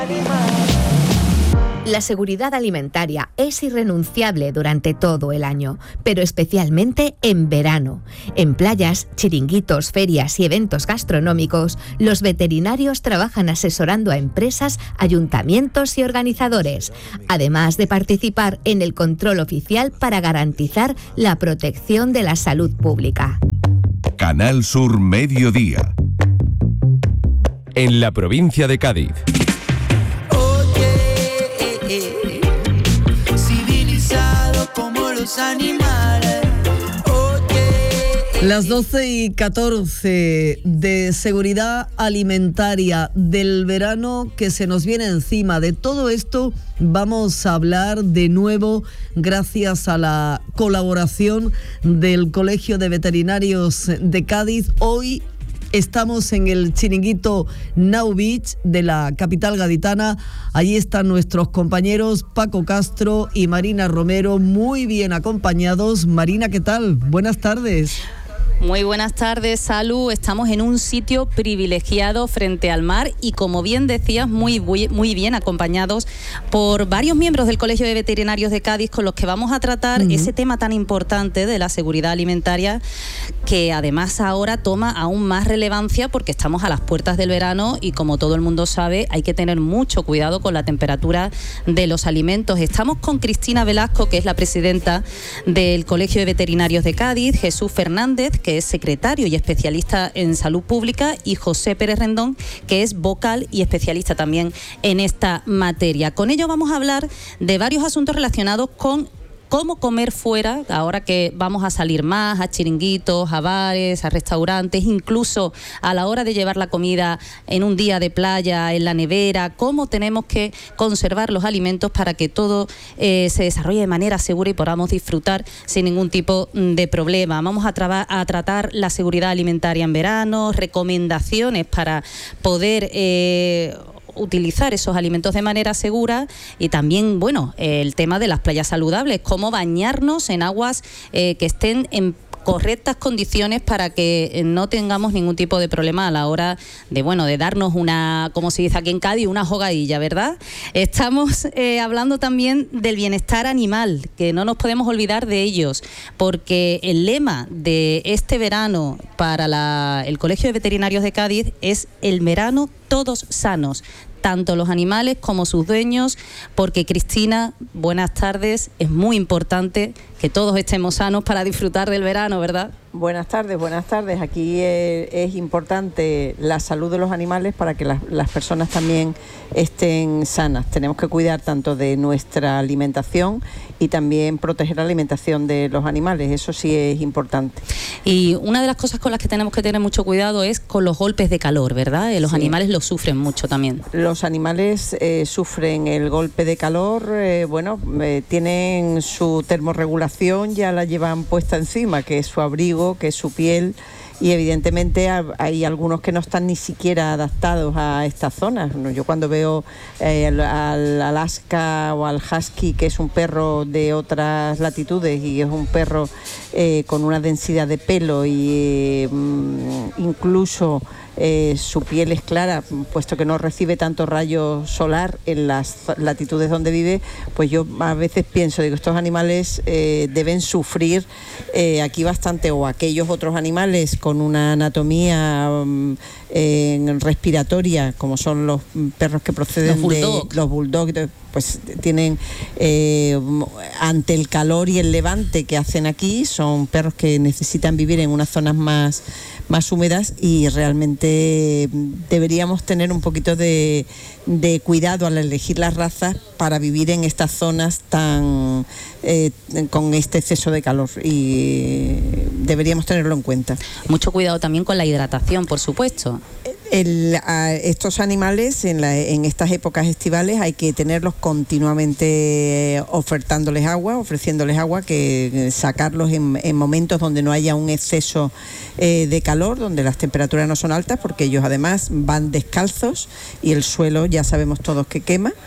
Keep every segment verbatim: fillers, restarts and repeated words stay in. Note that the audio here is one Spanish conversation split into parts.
La seguridad alimentaria es irrenunciable durante todo el año, pero especialmente en verano. En playas, chiringuitos, ferias y eventos gastronómicos, los veterinarios trabajan asesorando a empresas, ayuntamientos y organizadores, además de participar en el control oficial para garantizar la protección de la salud pública. Canal Sur Mediodía. En la provincia de Cádiz. Animales. Las doce y catorce de seguridad alimentaria del verano que se nos viene encima. De todo esto vamos a hablar de nuevo gracias a la colaboración del Colegio de Veterinarios de Cádiz. Hoy estamos en el chiringuito Now Beach de la capital gaditana. Allí están nuestros compañeros Paco Castro y Marina Romero, muy bien acompañados. Marina, ¿qué tal? Buenas tardes. Muy buenas tardes, Salu. Estamos en un sitio privilegiado frente al mar y, como bien decías, muy, muy, muy bien acompañados por varios miembros del Colegio de Veterinarios de Cádiz, con los que vamos a tratar uh-huh. ese tema tan importante de la seguridad alimentaria, que además ahora toma aún más relevancia porque estamos a las puertas del verano y, como todo el mundo sabe, hay que tener mucho cuidado con la temperatura de los alimentos. Estamos con Cristina Velasco, que es la presidenta del Colegio de Veterinarios de Cádiz, Jesús Fernández, que es secretario y especialista en salud pública, y José Pérez Rendón, que es vocal y especialista también en esta materia. Con ello vamos a hablar de varios asuntos relacionados con cómo comer fuera, ahora que vamos a salir más a chiringuitos, a bares, a restaurantes, incluso a la hora de llevar la comida en un día de playa, en la nevera, cómo tenemos que conservar los alimentos para que todo eh, se desarrolle de manera segura y podamos disfrutar sin ningún tipo de problema. Vamos a, traba- a tratar la seguridad alimentaria en verano, recomendaciones para poder Eh, utilizar esos alimentos de manera segura, y también, bueno, el tema de las playas saludables, cómo bañarnos en aguas eh, que estén en correctas condiciones para que no tengamos ningún tipo de problema a la hora de, bueno, de darnos una, como se dice aquí en Cádiz, una jogadilla, ¿verdad? Estamos eh, hablando también del bienestar animal, que no nos podemos olvidar de ellos, porque el lema de este verano para la, el Colegio de Veterinarios de Cádiz es el verano todos sanos, tanto los animales como sus dueños, porque, Cristina, buenas tardes, es muy importante que todos estemos sanos para disfrutar del verano, ¿verdad? Buenas tardes, buenas tardes. Aquí es, es importante la salud de los animales para que las, las personas también estén sanas. Tenemos que cuidar tanto de nuestra alimentación y también proteger la alimentación de los animales, eso sí es importante. Y una de las cosas con las que tenemos que tener mucho cuidado es con los golpes de calor, ¿verdad? Los sí. animales los sufren mucho también. Los animales eh, sufren el golpe de calor, eh, bueno, eh, tienen su termorregulación, ya la llevan puesta encima, que es su abrigo, que es su piel, y evidentemente hay algunos que no están ni siquiera adaptados a estas zonas. Yo cuando veo eh, al, al Alaska o al Husky, que es un perro de otras latitudes y es un perro eh, con una densidad de pelo y eh, incluso Eh, su piel es clara, puesto que no recibe tanto rayo solar en las latitudes donde vive, pues yo a veces pienso, digo, estos animales eh, deben sufrir eh, aquí bastante, o aquellos otros animales con una anatomía um, eh, respiratoria, como son los perros que proceden los bulldog. de los bulldogs, pues tienen eh, ante el calor y el levante que hacen aquí, son perros que necesitan vivir en unas zonas más más húmedas, y realmente deberíamos tener un poquito de, de cuidado al elegir las razas para vivir en estas zonas tan eh, con este exceso de calor, y deberíamos tenerlo en cuenta. Mucho cuidado también con la hidratación, por supuesto. El, a estos animales en, la, en estas épocas estivales hay que tenerlos continuamente ofertándoles agua, ofreciéndoles agua, que sacarlos en, en momentos donde no haya un exceso eh, de calor, donde las temperaturas no son altas, porque ellos además van descalzos y el suelo ya sabemos todos que quema.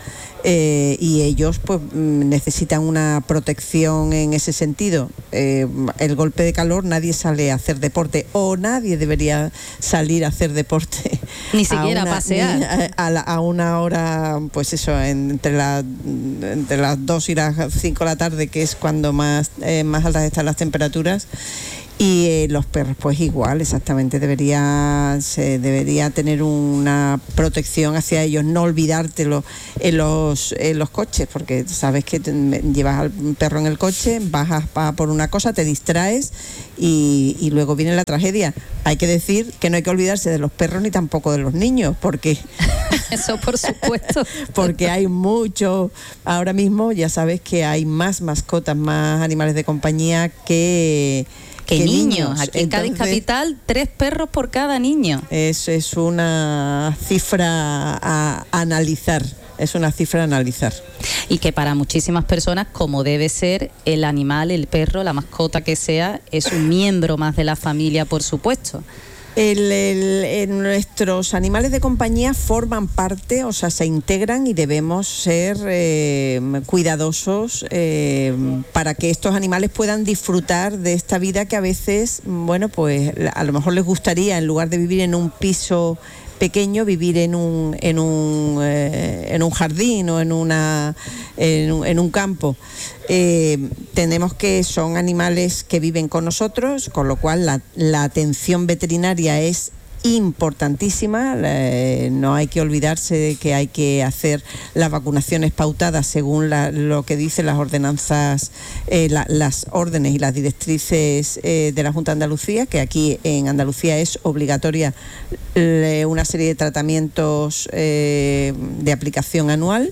eh, y ellos pues necesitan una protección en ese sentido. Eh, el golpe de calor, nadie sale a hacer deporte, o nadie debería salir a hacer deporte. Ni siquiera a, una, a pasear. A, a, la, a una hora, pues eso, entre, la, entre las dos y las cinco de la tarde, que es cuando más, eh, más altas están las temperaturas. Y eh, los perros pues igual, exactamente, debería se debería tener una protección hacia ellos, no olvidártelo en los en los coches, porque sabes que te, llevas al perro en el coche, bajas pa, por una cosa, te distraes y, y luego viene la tragedia. Hay que decir que no hay que olvidarse de los perros ni tampoco de los niños, porque eso por supuesto, porque hay mucho, ahora mismo ya sabes que hay más mascotas, más animales de compañía que Que niños. niños. Aquí en Cádiz Capital, tres perros por cada niño. Es, es una cifra a analizar, es una cifra a analizar. Y que para muchísimas personas, como debe ser, el animal, el perro, la mascota que sea, es un miembro más de la familia, por supuesto. El, el, el, nuestros animales de compañía forman parte, o sea, se integran y debemos ser eh, cuidadosos eh, para que estos animales puedan disfrutar de esta vida que a veces, bueno, pues a lo mejor les gustaría, en lugar de vivir en un piso pequeño, vivir en un en un eh, en un jardín o en una en un, en un campo. Eh, tenemos que son animales que viven con nosotros, con lo cual la, la atención veterinaria es importantísima. Eh, no hay que olvidarse de que hay que hacer las vacunaciones pautadas según la, lo que dicen las ordenanzas, eh, la, las órdenes y las directrices eh, de la Junta de Andalucía, que aquí en Andalucía es obligatoria eh, una serie de tratamientos eh, de aplicación anual.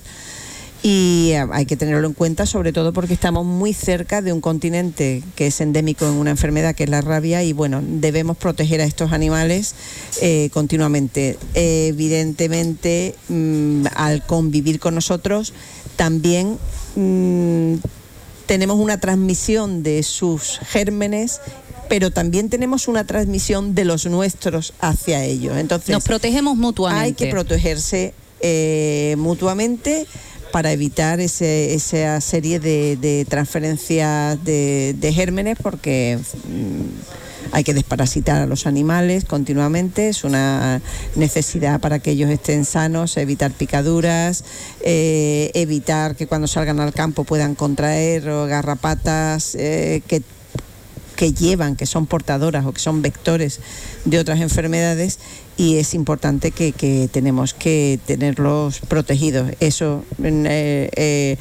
Y hay que tenerlo en cuenta, sobre todo porque estamos muy cerca de un continente que es endémico en una enfermedad que es la rabia, y bueno, debemos proteger a estos animales eh, continuamente. Eh, evidentemente, mmm, al convivir con nosotros, también mmm, tenemos una transmisión de sus gérmenes, pero también tenemos una transmisión de los nuestros hacia ellos. Entonces, nos protegemos mutuamente. Hay que protegerse eh, mutuamente, para evitar ese, esa serie de, de transferencias de, de gérmenes, porque mmm, hay que desparasitar a los animales continuamente, es una necesidad para que ellos estén sanos, evitar picaduras, eh, evitar que cuando salgan al campo puedan contraer o garrapatas eh, que que llevan, que son portadoras o que son vectores de otras enfermedades, y es importante que, que tenemos que tenerlos protegidos. Eso, eh, eh,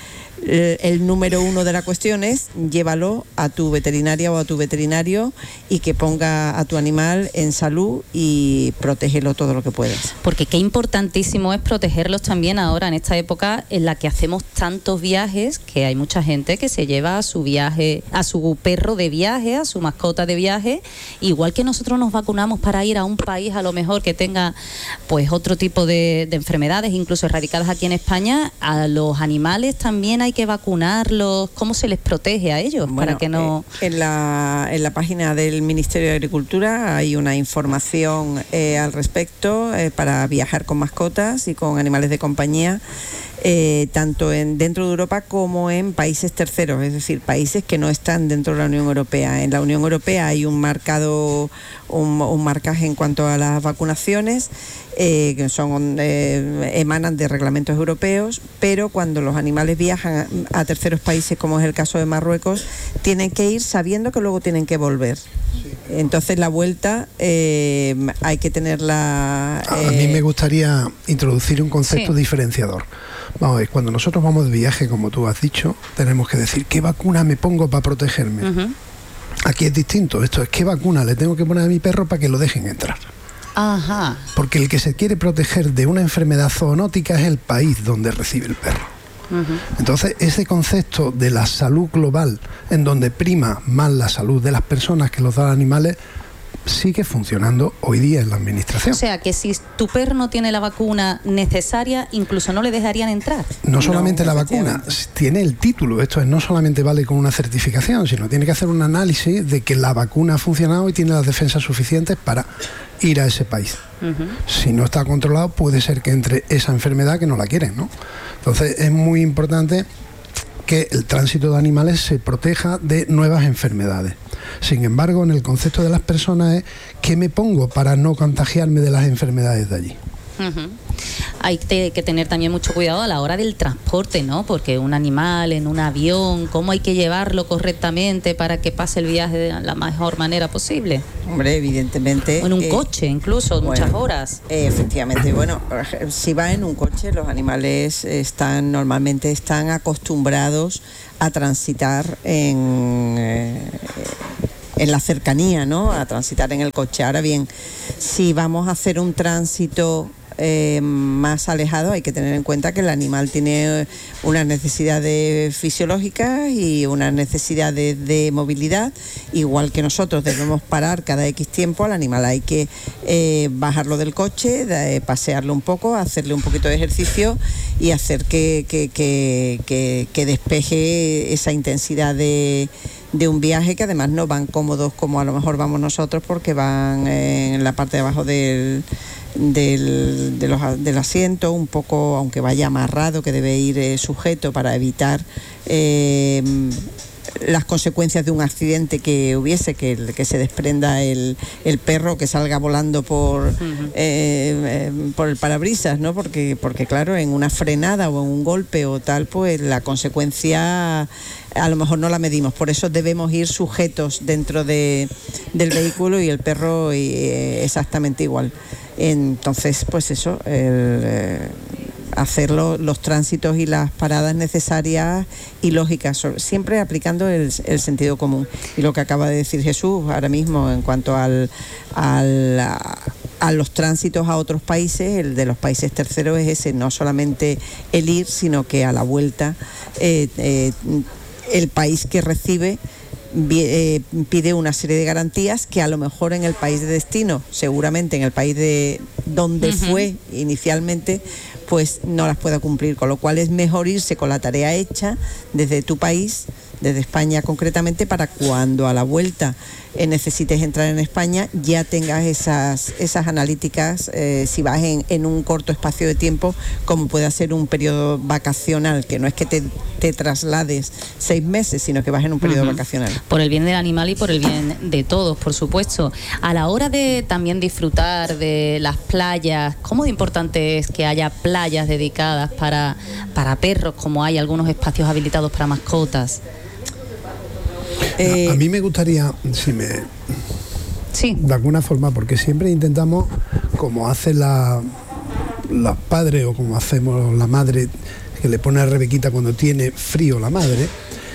el número uno de la cuestión es llévalo a tu veterinaria o a tu veterinario y que ponga a tu animal en salud y protégelo todo lo que puedas. Porque qué importantísimo es protegerlos también ahora en esta época en la que hacemos tantos viajes, que hay mucha gente que se lleva a su viaje, a su perro de viaje, a su mascota de viaje, igual que nosotros nos vacunamos para ir a un país a lo mejor que tenga pues otro tipo de, de enfermedades, incluso erradicadas aquí en España. A los animales también hay que vacunarlos. ¿Cómo se les protege a ellos? Bueno, para que no... eh, en la en la página del Ministerio de Agricultura hay una información eh, al respecto eh, para viajar con mascotas y con animales de compañía, eh, tanto en dentro de Europa como en países terceros, es decir, países que no están dentro de la Unión Europea. En la Unión Europea hay un marcado un, un marcaje en cuanto a las vacunaciones, eh, que son eh, emanan de reglamentos europeos, pero cuando los animales viajan a, a terceros países, como es el caso de Marruecos, tienen que ir sabiendo que luego tienen que volver. Entonces la vuelta eh, hay que tenerla... Eh... A mí me gustaría introducir un concepto sí. diferenciador. Vamos a ver, cuando nosotros vamos de viaje, como tú has dicho, tenemos que decir ¿qué vacuna me pongo para protegerme? Uh-huh. Aquí es distinto, esto es ¿qué vacuna le tengo que poner a mi perro para que lo dejen entrar? Ajá. Porque el que se quiere proteger de una enfermedad zoonótica es el país donde recibe el perro. Uh-huh. Entonces, ese concepto de la salud global, en donde prima más la salud de las personas que los de los animales, sigue funcionando hoy día en la administración. O sea, que si tu perro no tiene la vacuna necesaria, incluso no le dejarían entrar. No solamente no, la vacuna, tiene el título. Esto es, no solamente vale con una certificación, sino tiene que hacer un análisis de que la vacuna ha funcionado y tiene las defensas suficientes para ir a ese país. Uh-huh. Si no está controlado, puede ser que entre esa enfermedad que no la quieren, ¿no? Entonces es muy importante que el tránsito de animales se proteja de nuevas enfermedades. Sin embargo, en el concepto de las personas es ¿qué me pongo para no contagiarme de las enfermedades de allí? Uh-huh. Hay que tener también mucho cuidado a la hora del transporte, ¿no? Porque un animal en un avión, ¿cómo hay que llevarlo correctamente para que pase el viaje de la mejor manera posible? Hombre, evidentemente... O en un eh, coche, incluso, bueno, muchas horas. Eh, efectivamente, bueno, si va en un coche, los animales están normalmente están acostumbrados a transitar en... Eh, en la cercanía, ¿no? A transitar en el coche. Ahora bien, si vamos a hacer un tránsito eh, más alejado, hay que tener en cuenta que el animal tiene unas necesidades fisiológicas y unas necesidades de movilidad, igual que nosotros debemos parar cada X tiempo. Al animal hay que eh, bajarlo del coche, de, pasearlo un poco, hacerle un poquito de ejercicio y hacer que, que, que, que, que despeje esa intensidad de de un viaje, que además no van cómodos como a lo mejor vamos nosotros, porque van en la parte de abajo del, del, de los, del asiento, un poco, aunque vaya amarrado, que debe ir eh, sujeto para evitar eh, las consecuencias de un accidente que hubiese, que, que se desprenda el, el perro, que salga volando por, uh-huh. eh, eh, por el parabrisas, ¿no? Porque, porque claro, en una frenada o en un golpe o tal, pues la consecuencia a lo mejor no la medimos. Por eso debemos ir sujetos dentro de, del vehículo, y el perro eh, exactamente igual. Entonces, pues eso, el... Eh, hacerlo, los tránsitos y las paradas necesarias y lógicas, siempre aplicando el, el sentido común. Y lo que acaba de decir Jesús ahora mismo en cuanto al, al a, a los tránsitos a otros países, el de los países terceros es ese, no solamente el ir, sino que a la vuelta eh, eh, el país que recibe Eh, pide una serie de garantías que a lo mejor en el país de destino, seguramente en el país de donde uh-huh. fue inicialmente, pues no las pueda cumplir, con lo cual es mejor irse con la tarea hecha desde tu país, desde España concretamente, para cuando a la vuelta eh, necesites entrar en España ya tengas esas, esas analíticas, eh, si vas en, en un corto espacio de tiempo, como puede ser un periodo vacacional, que no es que te, te traslades seis meses, sino que vas en un periodo uh-huh. vacacional. Por el bien del animal y por el bien de todos, por supuesto. A la hora de también disfrutar de las playas, ¿cómo de importante es que haya playas dedicadas para, para perros, como hay algunos espacios habilitados para mascotas? Eh, a, a mí me gustaría, si me... Sí. De alguna forma, porque siempre intentamos, como hace la, los padres o como hacemos la madre, que le pone a Rebequita cuando tiene frío la madre,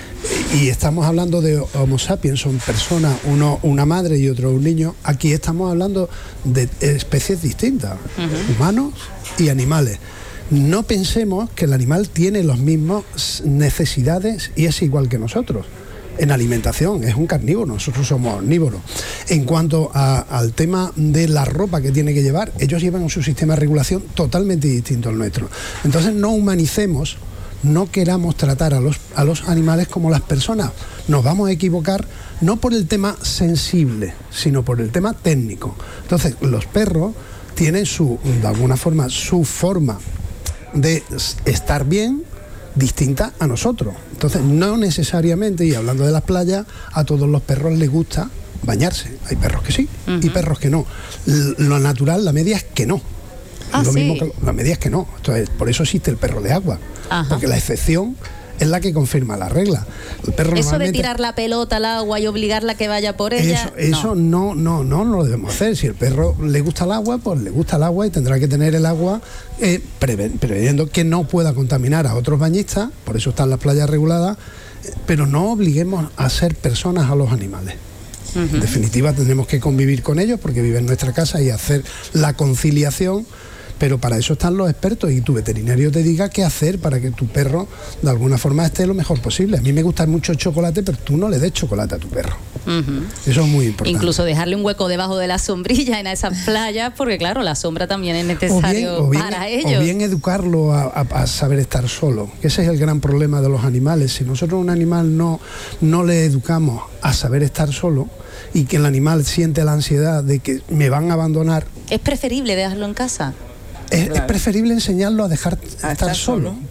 y estamos hablando de Homo sapiens, son personas, uno una madre y otro un niño. Aquí estamos hablando de especies distintas, uh-huh. humanos y animales. No pensemos que el animal tiene las mismas necesidades y es igual que nosotros. En alimentación, es un carnívoro, nosotros somos omnívoros. En cuanto a, al tema de la ropa que tiene que llevar, ellos llevan su sistema de regulación totalmente distinto al nuestro. Entonces no humanicemos, no queramos tratar a los, a los animales como las personas. Nos vamos a equivocar no por el tema sensible, sino por el tema técnico. Entonces los perros tienen su, de alguna forma, su forma de estar bien, distinta a nosotros. Entonces no necesariamente, y hablando de las playas, a todos los perros les gusta bañarse. Hay perros que sí uh-huh. y perros que no. L- lo natural, la media es que no. Ah, lo sí. mismo que la media es que no. Entonces, por eso existe el perro de agua. Ajá. Porque la excepción es la que confirma la regla. El perro eso normalmente... de tirar la pelota al agua y obligarla a que vaya por ella, Eso, eso no. no, no, no lo debemos hacer. Si el perro le gusta el agua, pues le gusta el agua y tendrá que tener el agua eh, preven, preveniendo que no pueda contaminar a otros bañistas, por eso están las playas reguladas, pero no obliguemos a ser personas a los animales. Uh-huh. En definitiva, tendremos que convivir con ellos porque viven en nuestra casa y hacer la conciliación. Pero para eso están los expertos y tu veterinario te diga qué hacer para que tu perro de alguna forma esté lo mejor posible. A mí me gusta mucho el chocolate, pero tú no le des chocolate a tu perro. Uh-huh. Eso es muy importante. Incluso dejarle un hueco debajo de la sombrilla en esas playas, porque claro, la sombra también es necesario o bien, o bien, para ellos. O bien educarlo a, a, a saber estar solo, que ese es el gran problema de los animales. Si nosotros a un animal no, no le educamos a saber estar solo, y que el animal siente la ansiedad de que me van a abandonar... ¿Es preferible dejarlo en casa? Es, claro. es preferible enseñarlo a dejar a estar, estar solo. solo.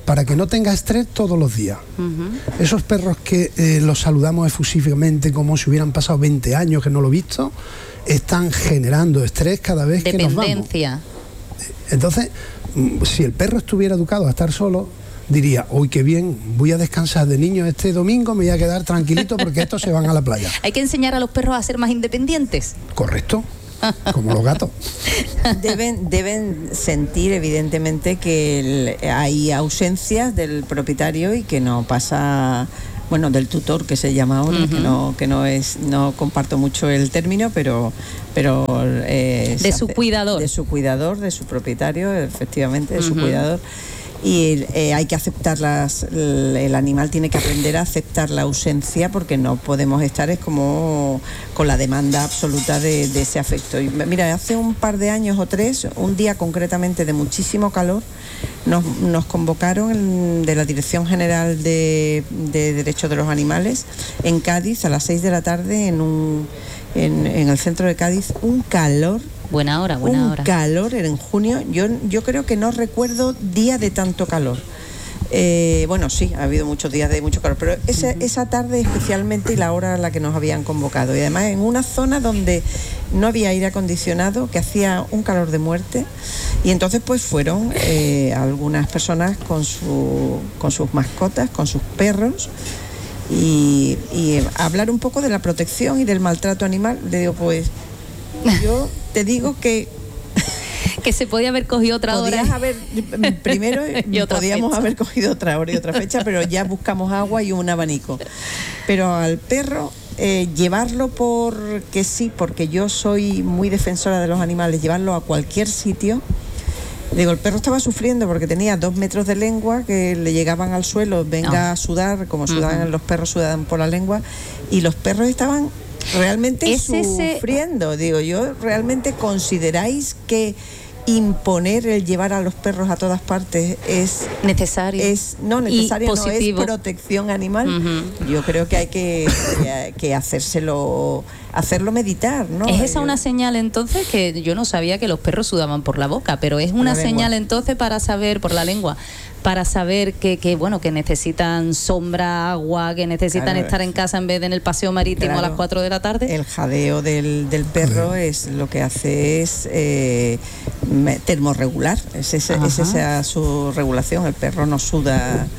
para que no tenga estrés todos los días. Uh-huh. Esos perros que eh, los saludamos efusivamente como si hubieran pasado veinte años que no lo he visto, están generando estrés cada vez que nos vamos. Dependencia. Entonces, si el perro estuviera educado a estar solo, diría, uy, qué bien, voy a descansar de niño este domingo, me voy a quedar tranquilito porque estos se van a la playa. Hay que enseñar a los perros a ser más independientes. Correcto. Como los gatos. Deben, deben sentir evidentemente que el, hay ausencias del propietario y que no pasa, bueno, del tutor que se llama ahora, uh-huh. que no que no es, no comparto mucho el término, pero pero eh, de su hace, cuidador, de su cuidador, de su propietario, efectivamente, de uh-huh. su cuidador. Y eh, hay que aceptar las, el, el animal tiene que aprender a aceptar la ausencia, porque no podemos estar es como con la demanda absoluta de, de ese afecto. Y mira, hace un par de años o tres, un día concretamente de muchísimo calor, nos, nos convocaron en, de la Dirección General de, de Derechos de los Animales en Cádiz a las seis de la tarde en un en, en el centro de Cádiz, un calor. Buena hora, buena un hora. calor, era en junio. Yo, yo creo que no recuerdo día de tanto calor. Eh, bueno, sí, ha habido muchos días de mucho calor, pero esa, uh-huh. esa tarde especialmente, y la hora a la que nos habían convocado. Y además en una zona donde no había aire acondicionado, que hacía un calor de muerte. Y entonces pues fueron eh, algunas personas con, su, con sus mascotas, con sus perros, y, y hablar un poco de la protección y del maltrato animal. Le digo, pues yo te digo que que se podía haber cogido otra hora. Haber, primero podíamos fecha. haber cogido otra hora y otra fecha, pero ya buscamos agua y un abanico. Pero al perro eh, llevarlo porque sí, porque yo soy muy defensora de los animales, llevarlo a cualquier sitio. Digo, el perro estaba sufriendo porque tenía dos metros de lengua que le llegaban al suelo, venga no. a sudar, como sudan uh-huh. los perros sudan por la lengua, y los perros estaban realmente ¿Es sufriendo. Ese... Digo, yo, ¿realmente consideráis que imponer el llevar a los perros a todas partes es necesario? Es no necesario, no es protección animal. Uh-huh. Yo creo que hay que, que, que hacérselo, hacerlo meditar, ¿no? ¿Es esa una señal entonces? Que yo no sabía que los perros sudaban por la boca, pero es una señal entonces para saber, por la lengua, para saber que, que bueno, que necesitan sombra, agua, que necesitan claro, estar en casa en vez de en el paseo marítimo claro, a las cuatro de la tarde. El jadeo del, del perro es lo que hace es eh, termorregular, es, ese, es esa su regulación. El perro no suda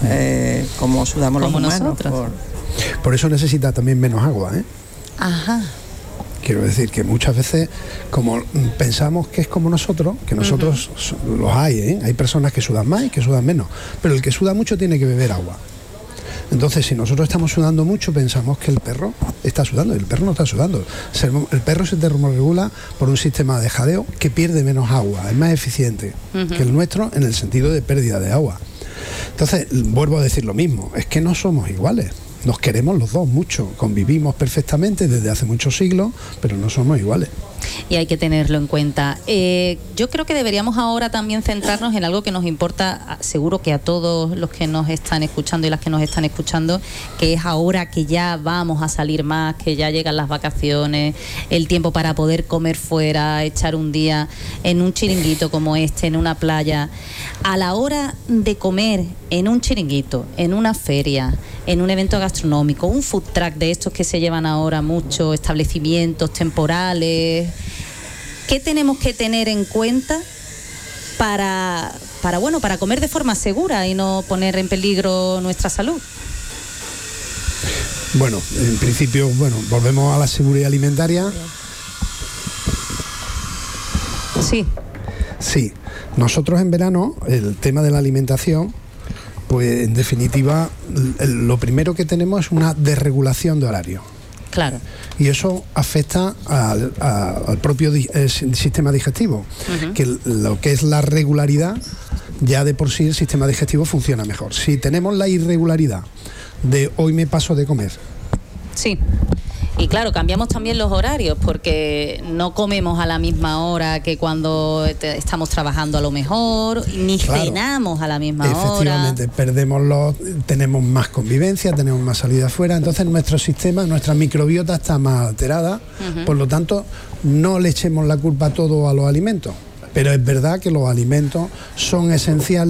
eh, como sudamos como los humanos. Por... por eso necesita también menos agua, ¿eh? Ajá. Quiero decir que muchas veces, como pensamos que es como nosotros, que nosotros uh-huh. los hay, ¿eh? Hay personas que sudan más y que sudan menos, pero el que suda mucho tiene que beber agua. Entonces, si nosotros estamos sudando mucho, pensamos que el perro está sudando, y el perro no está sudando. El perro se termorregula por un sistema de jadeo que pierde menos agua, es más eficiente uh-huh. que el nuestro en el sentido de pérdida de agua. Entonces, vuelvo a decir lo mismo, es que no somos iguales. Nos queremos los dos mucho, convivimos perfectamente desde hace muchos siglos, pero no somos iguales. Y hay que tenerlo en cuenta. Eh, yo creo que deberíamos ahora también centrarnos en algo que nos importa, seguro que a todos los que nos están escuchando y las que nos están escuchando, que es ahora que ya vamos a salir más, que ya llegan las vacaciones, el tiempo para poder comer fuera, echar un día en un chiringuito como este, en una playa. A la hora de comer en un chiringuito, en una feria, en un evento gastronómico, un food truck de estos que se llevan ahora muchos establecimientos temporales, ¿qué tenemos que tener en cuenta para, para, bueno, para comer de forma segura y no poner en peligro nuestra salud? Bueno, en principio, bueno, volvemos a la seguridad alimentaria. Sí. Sí. Nosotros en verano, el tema de la alimentación, pues en definitiva, lo primero que tenemos es una desregulación de horario. Claro. Y eso afecta al, a, al propio di, eh, sistema digestivo, uh-huh. que lo que es la regularidad, ya de por sí el sistema digestivo funciona mejor. Si tenemos la irregularidad de hoy me paso de comer. Sí. Y claro, cambiamos también los horarios, porque no comemos a la misma hora que cuando estamos trabajando a lo mejor, ni claro. cenamos a la misma Efectivamente, hora. Efectivamente, perdemos los, tenemos más convivencia, tenemos más salida afuera, entonces nuestro sistema, nuestra microbiota está más alterada, uh-huh. por lo tanto, no le echemos la culpa todo a los alimentos. Pero es verdad que los alimentos son esenciales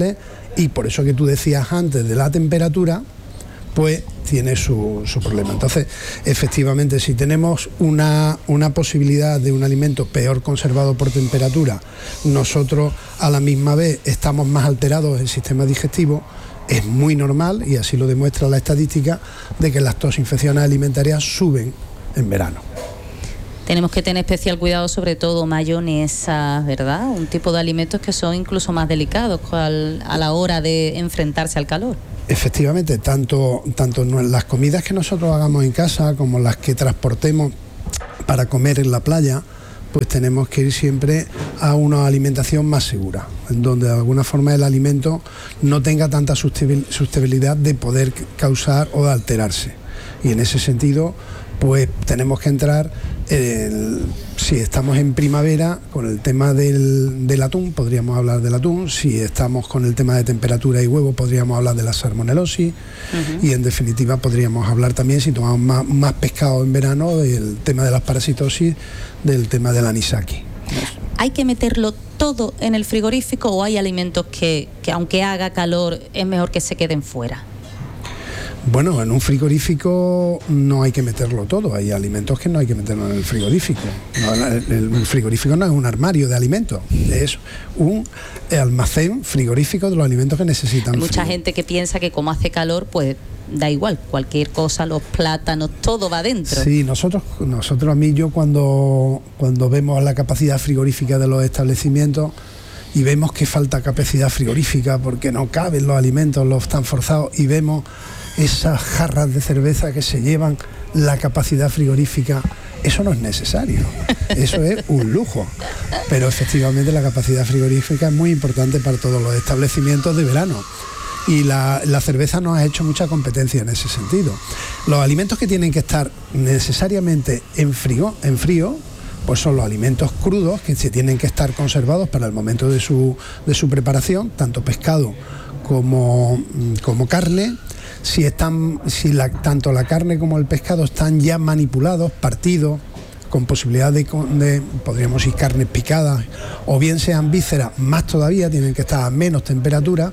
y por eso que tú decías antes de la temperatura, pues tiene su, su problema. Entonces, efectivamente, si tenemos una, una posibilidad de un alimento peor conservado por temperatura, nosotros a la misma vez estamos más alterados en el sistema digestivo, es muy normal, y así lo demuestra la estadística, de que las toxinfecciones alimentarias suben en verano. Tenemos que tener especial cuidado, sobre todo mayonesa, ¿verdad? Un tipo de alimentos que son incluso más delicados al, a la hora de enfrentarse al calor. Efectivamente, tanto, tanto las comidas que nosotros hagamos en casa como las que transportemos para comer en la playa, pues tenemos que ir siempre a una alimentación más segura, en donde de alguna forma el alimento no tenga tanta susceptibilidad de poder causar o de alterarse. Y en ese sentido, pues tenemos que entrar, el, si estamos en primavera, con el tema del, del atún, podríamos hablar del atún. Si estamos con el tema de temperatura y huevo, podríamos hablar de la salmonelosis. Uh-huh. Y en definitiva podríamos hablar también, si tomamos más, más pescado en verano, del tema de las parasitosis, del tema del anisaki. ¿Hay que meterlo todo en el frigorífico o hay alimentos que, que aunque haga calor es mejor que se queden fuera? Bueno, en un frigorífico no hay que meterlo todo, hay alimentos que no hay que meterlo en el frigorífico. No, el, el frigorífico no es un armario de alimentos, es un almacén frigorífico de los alimentos que necesitan. Hay mucha frío. gente que piensa que como hace calor, pues da igual, cualquier cosa, los plátanos, todo va dentro. Sí, nosotros, nosotros a mí, yo cuando, cuando vemos la capacidad frigorífica de los establecimientos y vemos que falta capacidad frigorífica porque no caben los alimentos, los están forzados, y vemos esas jarras de cerveza que se llevan la capacidad frigorífica, eso no es necesario, eso es un lujo, pero efectivamente la capacidad frigorífica es muy importante para todos los establecimientos de verano, y la, la cerveza nos ha hecho mucha competencia en ese sentido. Los alimentos que tienen que estar necesariamente en frío, en frío, pues son los alimentos crudos, que se tienen que estar conservados para el momento de su, de su preparación, tanto pescado como, como carne. Si están, si la, tanto la carne como el pescado están ya manipulados, partidos, con posibilidad de, de, podríamos decir, carnes picadas, o bien sean vísceras, más todavía, tienen que estar a menos temperatura.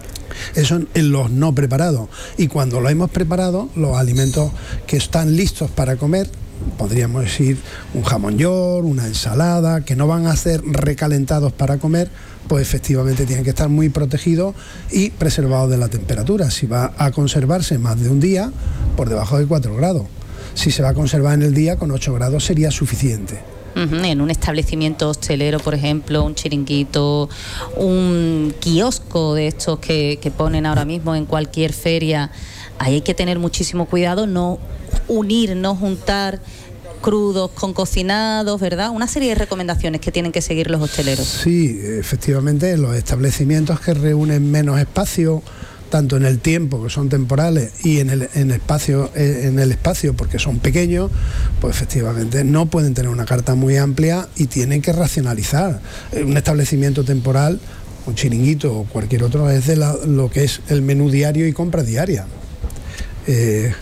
Eso en los no preparados. Y cuando lo hemos preparado, los alimentos que están listos para comer, podríamos decir un jamón york, una ensalada, que no van a ser recalentados para comer, pues efectivamente tienen que estar muy protegidos y preservados de la temperatura. Si va a conservarse más de un día, por debajo de cuatro grados. Si se va a conservar en el día, con ocho grados sería suficiente. Uh-huh. En un establecimiento hostelero, por ejemplo, un chiringuito, un kiosco de estos que, que ponen ahora mismo en cualquier feria, ahí hay que tener muchísimo cuidado, no unir, no juntar crudos con cocinados, ¿verdad? Una serie de recomendaciones que tienen que seguir los hosteleros. Sí, efectivamente, los establecimientos que reúnen menos espacio, tanto en el tiempo, que son temporales, y en el, en espacio, en el espacio porque son pequeños, pues efectivamente no pueden tener una carta muy amplia y tienen que racionalizar. Un establecimiento temporal, un chiringuito o cualquier otro, es de la, lo que es el menú diario y compra diaria. Eh,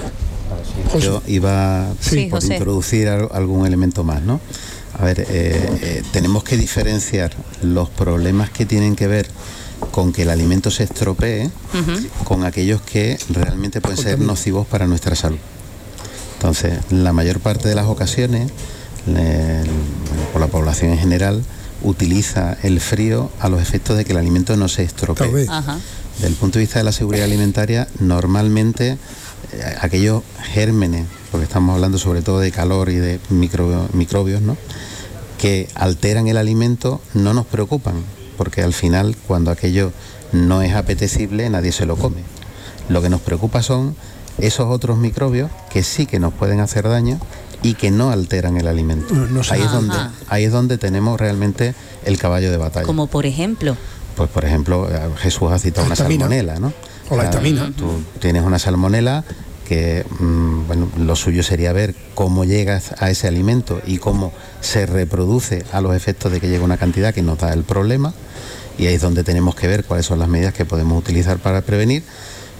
Yo iba sí, por José. introducir algún elemento más, ¿no? A ver, eh, eh, tenemos que diferenciar los problemas que tienen que ver con que el alimento se estropee, uh-huh, con aquellos que realmente pueden ser nocivos para nuestra salud. Entonces, la mayor parte de las ocasiones, eh, por la población en general, utiliza el frío a los efectos de que el alimento no se estropee. Ajá. Desde el punto de vista de la seguridad alimentaria, normalmente eh, aquellos gérmenes, porque estamos hablando sobre todo de calor y de micro, microbios, ¿no?, que alteran el alimento, no nos preocupan, porque al final, cuando aquello no es apetecible, nadie se lo come. Lo que nos preocupa son esos otros microbios que sí que nos pueden hacer daño y que no alteran el alimento. No sé. Ahí es donde, ahí es donde tenemos realmente el caballo de batalla. Como por ejemplo. Pues por ejemplo, Jesús ha citado una salmonela, ¿no? O la histamina. Tú tienes una salmonela que, mmm, bueno, lo suyo sería ver cómo llegas a ese alimento y cómo se reproduce a los efectos de que llega una cantidad que nos da el problema, y ahí es donde tenemos que ver cuáles son las medidas que podemos utilizar para prevenir.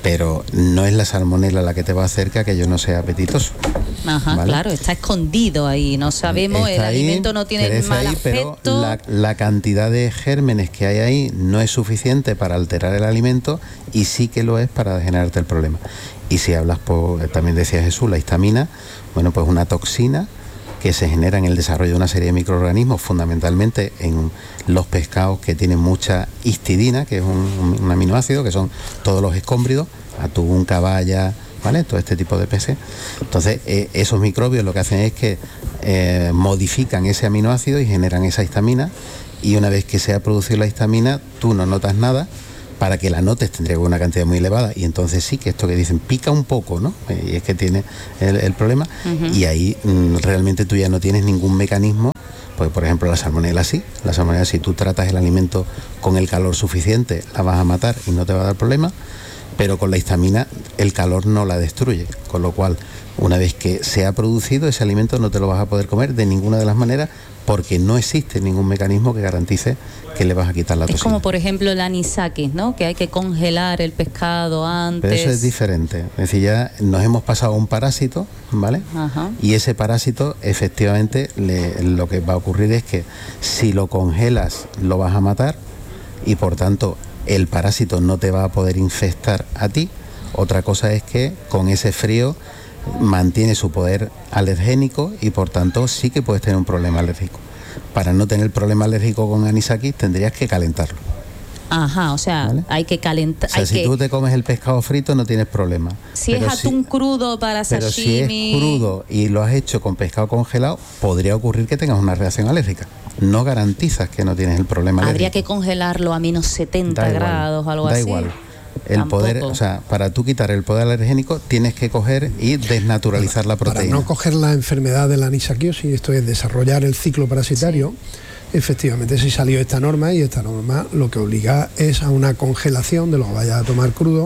pero no es la salmonela la que te va a hacer que aquello no sea apetitoso. Ajá, ¿vale? Claro, está escondido ahí, no sabemos, está el ahí, alimento no tiene mal ahí, aspecto. Pero la, la cantidad de gérmenes que hay ahí no es suficiente para alterar el alimento y sí que lo es para generarte el problema. Y si hablas, por, también decía Jesús, la histamina, bueno, pues una toxina que se genera en el desarrollo de una serie de microorganismos, fundamentalmente en los pescados que tienen mucha histidina, que es un, un aminoácido, que son todos los escómbridos, atún, caballa, ¿vale? Todo este tipo de peces. Entonces, eh, esos microbios lo que hacen es que eh, modifican ese aminoácido y generan esa histamina, y una vez que se ha producido la histamina, tú no notas nada. Para que la notes tendría una cantidad muy elevada, y entonces sí que esto que dicen pica un poco, ¿no? Y es que tiene el, el problema, uh-huh. Y ahí mm, realmente tú ya no tienes ningún mecanismo. Pues por ejemplo la salmonela sí, la salmonela si tú tratas el alimento con el calor suficiente la vas a matar y no te va a dar problema, pero con la histamina el calor no la destruye, con lo cual una vez que se ha producido ese alimento no te lo vas a poder comer de ninguna de las maneras, porque no existe ningún mecanismo que garantice que le vas a quitar la toxina. Es como por ejemplo el anisakis, ¿no? Que hay que congelar el pescado antes. Pero eso es diferente. Es decir, ya nos hemos pasado a un parásito, ¿vale? Ajá. Y ese parásito efectivamente le, lo que va a ocurrir es que si lo congelas lo vas a matar, y por tanto el parásito no te va a poder infectar a ti. Otra cosa es que con ese frío mantiene su poder alergénico y por tanto sí que puedes tener un problema alérgico. Para no tener problema alérgico con anisakis tendrías que calentarlo. Ajá, o sea, ¿vale? Hay que calentar. O sea, si que... tú te comes el pescado frito no tienes problema. Si es atún si... crudo para sashimi... Pero si es crudo y lo has hecho con pescado congelado, podría ocurrir que tengas una reacción alérgica. No garantizas que no tienes el problema alérgico. Habría alérgico. que congelarlo a menos setenta grados o algo da así. Da igual. El Tampoco. poder, o sea, para tú quitar el poder alergénico tienes que coger y desnaturalizar para, la proteína. Para no coger la enfermedad de la anisaquiosis, esto es desarrollar el ciclo parasitario, sí. Efectivamente se salió esta norma, y esta norma lo que obliga es a una congelación de lo que vayas a tomar crudo,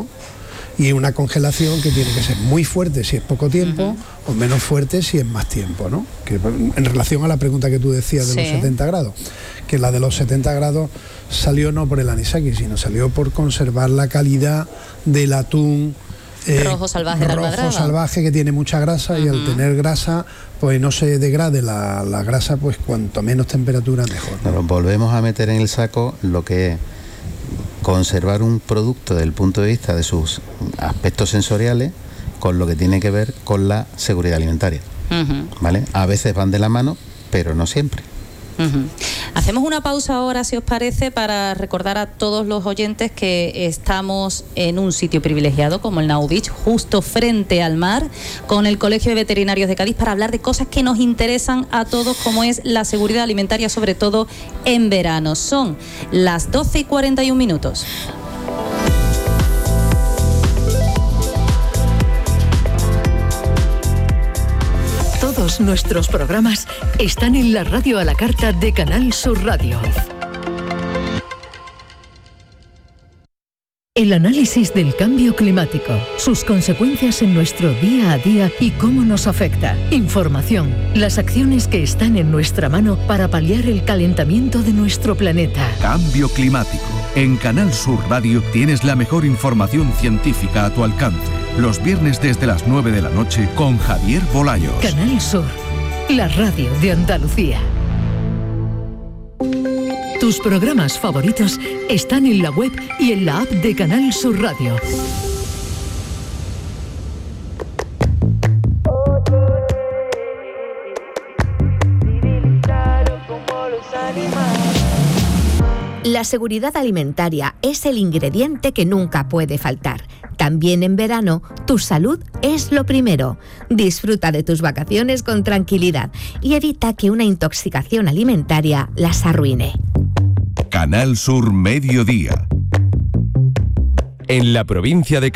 y una congelación que tiene que ser muy fuerte si es poco tiempo, uh-huh. o menos fuerte si es más tiempo, ¿no? Que en relación a la pregunta que tú decías de sí. los setenta grados, que la de los setenta grados salió no por el anisakis, sino salió por conservar la calidad del atún eh, rojo salvaje, rojo salvaje que tiene mucha grasa, uh-huh. y al tener grasa pues no se degrade la, la grasa, pues cuanto menos temperatura mejor, ¿no? Pero volvemos a meter en el saco lo que es conservar un producto desde el punto de vista de sus aspectos sensoriales con lo que tiene que ver con la seguridad alimentaria, uh-huh. ¿vale? A veces van de la mano, pero no siempre. Uh-huh. Hacemos una pausa ahora, si os parece, para recordar a todos los oyentes que estamos en un sitio privilegiado como el Now Beach, justo frente al mar, con el Colegio de Veterinarios de Cádiz, para hablar de cosas que nos interesan a todos, como es la seguridad alimentaria, sobre todo en verano. Son las doce y cuarenta y un minutos. Todos nuestros programas están en la radio a la carta de Canal Sur Radio. El análisis del cambio climático, sus consecuencias en nuestro día a día y cómo nos afecta. Información, las acciones que están en nuestra mano para paliar el calentamiento de nuestro planeta. Cambio climático. En Canal Sur Radio tienes la mejor información científica a tu alcance. Los viernes desde las nueve de la noche con Javier Bolaños. Canal Sur, la radio de Andalucía. Tus programas favoritos están en la web y en la app de Canal Sur Radio. La seguridad alimentaria es el ingrediente que nunca puede faltar. También en verano, tu salud es lo primero. Disfruta de tus vacaciones con tranquilidad y evita que una intoxicación alimentaria las arruine. Canal Sur Mediodía. En la provincia de Cádiz.